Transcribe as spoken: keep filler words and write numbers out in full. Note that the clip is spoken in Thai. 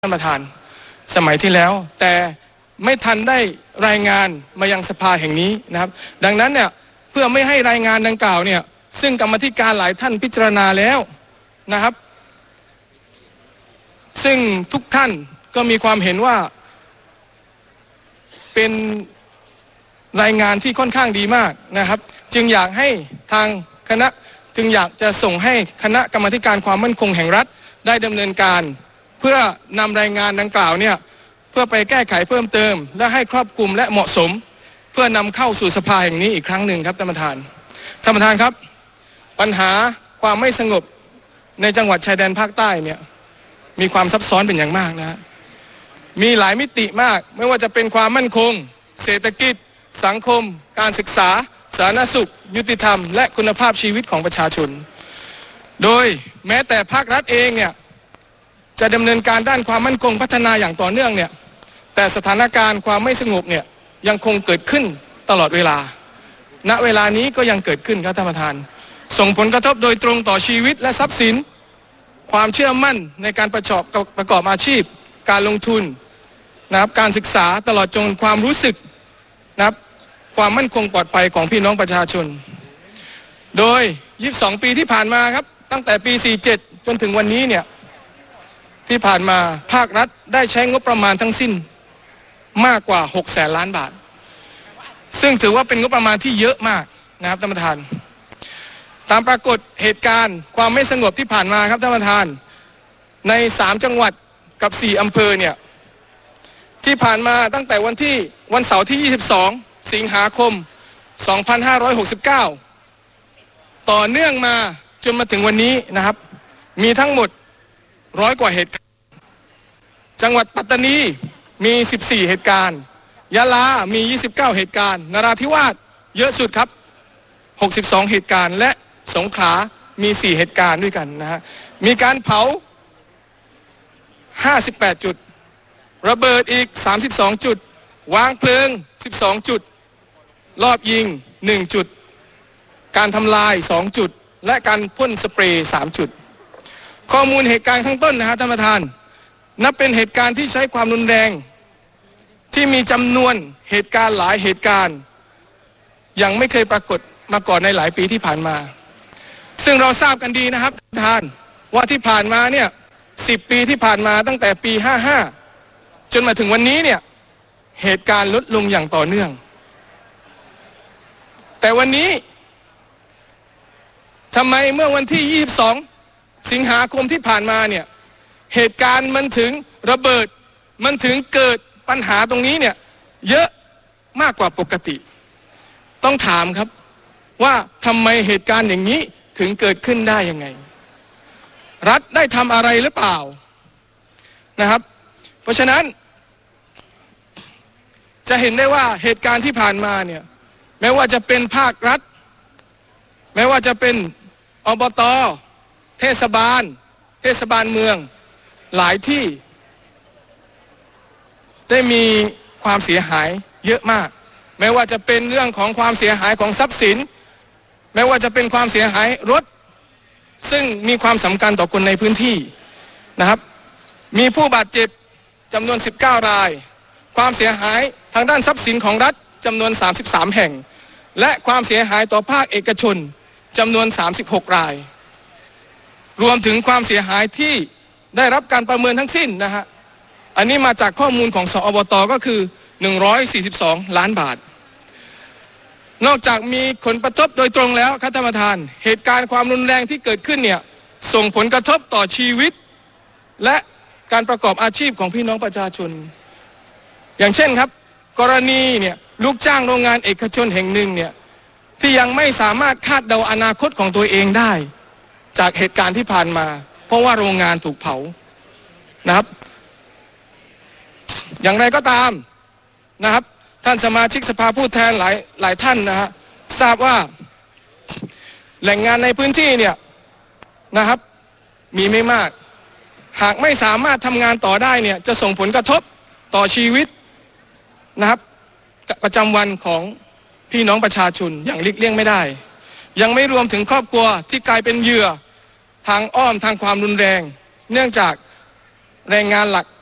ท่านประธานสมัยที่แล้วแต่ไม่ทันได้รายงานมายังสภาแห่งนี้นะครับดังนั้นเนี่ยเพื่อไม่ให้รายงานดังกล่าวเนี่ยซึ่งกรรมธิการหลายท่านพิจารณาแล้วนะครับซึ่งทุกท่านก็มีความเห็นว่าเป็นรายงานที่ค่อนข้างดีมากนะครับจึงอยากให้ทางคณะจึงอยากจะส่งให้คณะกรรมธิการความมั่นคงแห่งรัฐได้ดำเนินการเพื่อนำรายงานดังกล่าวเนี่ยเพื่อไปแก้ไขเพิ่มเติมและให้ครอบคลุมและเหมาะสมเพื่อนำเข้าสู่สภาแห่งนี้อีกครั้งหนึ่งครับท่านประธานท่านประธานครับปัญหาความไม่สงบในจังหวัดชายแดนภาคใต้เนี่ยมีความซับซ้อนเป็นอย่างมากนะฮะมีหลายมิติมากไม่ว่าจะเป็นความมั่นคงเศรษฐกิจสังคมการศึกษาสาธารณสุขยุติธรรมและคุณภาพชีวิตของประชาชนโดยแม้แต่ภาครัฐเองเนี่ยจะดำเนินการด้านความมั่นคงพัฒนาอย่างต่อเนื่องเนี่ยแต่สถานการณ์ความไม่สงบเนี่ยยังคงเกิดขึ้นตลอดเวลาณเวลานี้ก็ยังเกิดขึ้นครับท่านประธานส่งผลกระทบโดยตรงต่อชีวิตและทรัพย์สินความเชื่อมั่นในการประกอบประกอบอาชีพการลงทุนนะครับการศึกษาตลอดจนความรู้สึกนะครับความมั่นคงปลอดภัยของพี่น้องประชาชนโดยยี่สิบสองปีที่ผ่านมาครับตั้งแต่ปีสี่สิบเจ็ดจนถึงวันนี้เนี่ยที่ผ่านมาภาครัฐได้ใช้งบประมาณทั้งสิ้นมากกว่าหกแสนล้านบาทซึ่งถือว่าเป็นงบประมาณที่เยอะมากนะครับท่านประธานตามปรากฏเหตุการณ์ความไม่สงบที่ผ่านมาครับท่านประธานในสามจังหวัดกับสี่อำเภอเนี่ยที่ผ่านมาตั้งแต่วันที่วันเสาร์ที่ยี่สิบสองสิงหาคมสองพันห้าร้อยหกสิบเก้าต่อเนื่องมาจนมาถึงวันนี้นะครับมีทั้งหมดร้อยกว่าเหตุการณ์จังหวัดปัตตานีมีสิบสี่เหตุการณ์ยะลามียี่สิบเก้าเหตุการณ์นราธิวาสเยอะสุดครับหกสิบสองเหตุการณ์และสงขลามีสี่เหตุการณ์ด้วยกันนะฮะมีการเผาห้าสิบแปดจุดระเบิดอีกสามสิบสองจุดวางเพลิงสิบสองจุดรอบยิงหนึ่งจุดการทำลายสองจุดและการพ่นสเปรย์สามจุดข้อมูลเหตุการณ์ข้างต้นนะฮะท่านประธานนับเป็นเหตุการณ์ที่ใช้ความรุนแรงที่มีจำนวนเหตุการณ์หลายเหตุการณ์ยังไม่เคยปรากฏมาก่อนในหลายปีที่ผ่านมาซึ่งเราทราบกันดีนะครับท่านประธานว่าที่ผ่านมาเนี่ยสิบปีที่ผ่านมาตั้งแต่ปีห้าห้าจนมาถึงวันนี้เนี่ยเหตุการณ์ลดลงอย่างต่อเนื่องแต่วันนี้ทำไมเมื่อวันที่ยี่สิบสองสิงหาคมที่ผ่านมาเนี่ยเหตุการณ์มันถึงระเบิดมันถึงเกิดปัญหาตรงนี้เนี่ยเยอะมากกว่าปกติต้องถามครับว่าทำไมเหตุการณ์อย่างนี้ถึงเกิดขึ้นได้ยังไงรัฐได้ทำอะไรหรือเปล่านะครับเพราะฉะนั้นจะเห็นได้ว่าเหตุการณ์ที่ผ่านมาเนี่ยแม้ว่าจะเป็นภาครัฐแม้ว่าจะเป็นอบต.เทศบาลเทศบาลเมืองหลายที่ได้มีความเสียหายเยอะมากแม้ว่าจะเป็นเรื่องของความเสียหายของทรัพย์สินแม้ว่าจะเป็นความเสียหายรถซึ่งมีความสำคัญต่อคนในพื้นที่นะครับมีผู้บาดเจ็บจำนวนสิบเก้ารายความเสียหายทางด้านทรัพย์สินของรัฐจำนวนสามสิบสามแห่งและความเสียหายต่อภาคเอกชนจำนวนสามสิบหกรายรวมถึงความเสียหายที่ได้รับการประเมินทั้งสิ้นนะฮะอันนี้มาจากข้อมูลของสอบต.ก็คือหนึ่งร้อยสี่สิบสองล้านบาทนอกจากมีผลกระทบโดยตรงแล้วครับท่านประธานเหตุการณ์ความรุนแรงที่เกิดขึ้นเนี่ยส่งผลกระทบต่อชีวิตและการประกอบอาชีพของพี่น้องประชาชนอย่างเช่นครับกรณีเนี่ยลูกจ้างโรงงานเอกชนแห่งหนึ่งเนี่ยที่ยังไม่สามารถคาดเดาอนาคตของตัวเองได้จากเหตุการณ์ที่ผ่านมาเพราะว่าโรงงานถูกเผานะครับอย่างไรก็ตามนะครับท่านสมาชิกสภาผู้แทนหลายหลายท่านนะฮะทราบว่าแหล่งงานในพื้นที่เนี่ยนะครับมีไม่มากหากไม่สามารถทำงานต่อได้เนี่ยจะส่งผลกระทบต่อชีวิตนะครับประจำวันของพี่น้องประชาชนอย่างหลีกเลี่ยงไม่ได้ยังไม่รวมถึงครอบครัวที่กลายเป็นเหยื่อทางอ้อมทางความรุนแรงเนื่องจากแรงงานหลัก